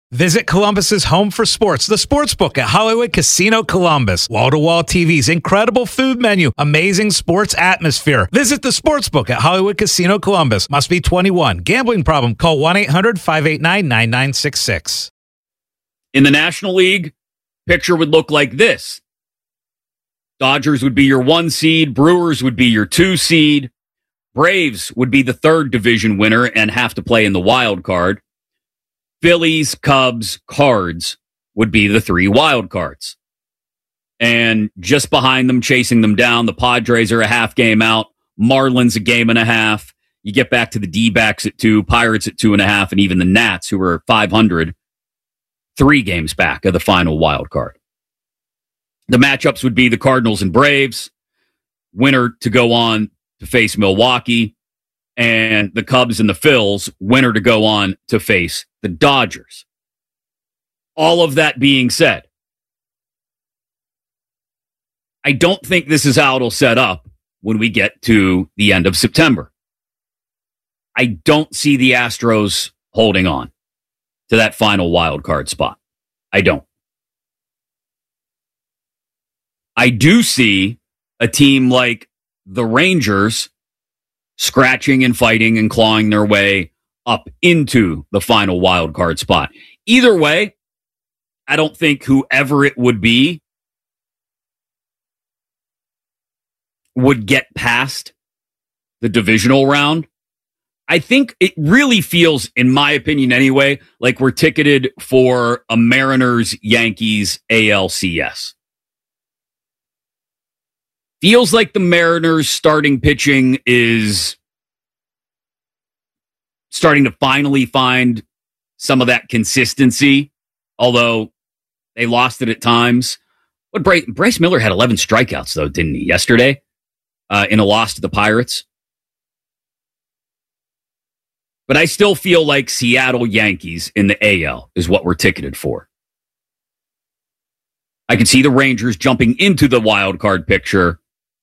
Visit Columbus's home for sports, the Sportsbook at Hollywood Casino Columbus. Wall-to-wall TVs, incredible food menu, amazing sports atmosphere. Visit the Sportsbook at Hollywood Casino Columbus. Must be 21. Gambling problem? Call 1-800-589-9966. In the National League, picture would look like this. Dodgers would be your 1 seed. Brewers would be your 2 seed. Braves would be the 3rd division winner and have to play in the wild card. Phillies, Cubs, Cards would be the 3 wild cards. And just behind them, chasing them down, the Padres are a half game out. Marlins a game and a half. You get back to the D-backs at 2, Pirates at 2.5, and even the Nats, who are 500, 3 games back of the final wild card. The matchups would be the Cardinals and Braves, winner to go on to face Milwaukee, and the Cubs and the Phils, winner to go on to face the Dodgers. All of that being said, I don't think this is how it'll set up when we get to the end of September. I don't see the Astros holding on to that final wild card spot. I don't. I do see a team like the Rangers scratching and fighting and clawing their way up into the final wild card spot. Either way, I don't think whoever it would be would get past the divisional round. I think it really feels, in my opinion anyway, like we're ticketed for a Mariners-Yankees ALCS. Feels like the Mariners' starting pitching is starting to finally find some of that consistency, although they lost it at times. But Bryce Miller had 11 strikeouts, though, didn't he, yesterday in a loss to the Pirates? But I still feel like Seattle Yankees in the AL is what we're ticketed for. I can see the Rangers jumping into the wild card picture,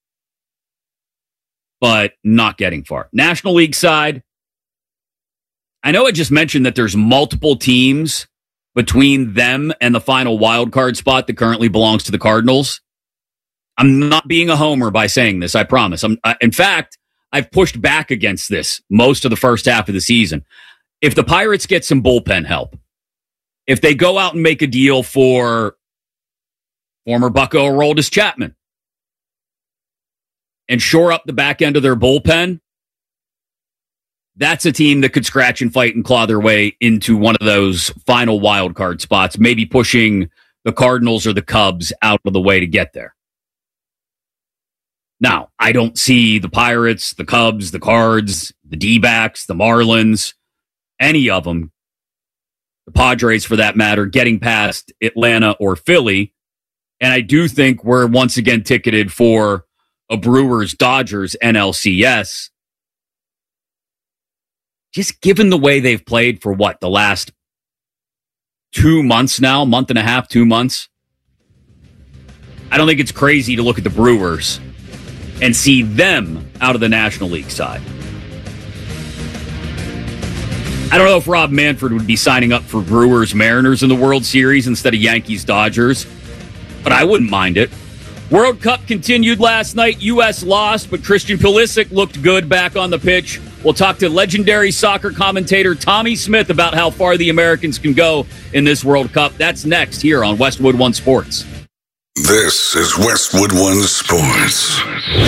but not getting far. National League side, I know I just mentioned that there's multiple teams between them and the final wild card spot that currently belongs to the Cardinals. I'm not being a homer by saying this, I promise. In fact, I've pushed back against this most of the first half of the season. If the Pirates get some bullpen help, if they go out and make a deal for former Bucko Aroldis Chapman and shore up the back end of their bullpen, that's a team that could scratch and fight and claw their way into one of those final wild card spots, maybe pushing the Cardinals or the Cubs out of the way to get there. Now, I don't see the Pirates, the Cubs, the Cards, the D-backs, the Marlins, any of them, the Padres for that matter, getting past Atlanta or Philly. And I do think we're once again ticketed for a Brewers-Dodgers NLCS. Just given the way they've played for the last 2 months now, month and a half, 2 months, I don't think it's crazy to look at the Brewers and see them out of the National League side. I don't know if Rob Manfred would be signing up for Brewers-Mariners in the World Series instead of Yankees-Dodgers, but I wouldn't mind it. World Cup continued last night. U.S. lost, but Christian Pulisic looked good back on the pitch. We'll talk to legendary soccer commentator Tommy Smith about how far the Americans can go in this World Cup. That's next here on Westwood One Sports. This is Westwood One Sports.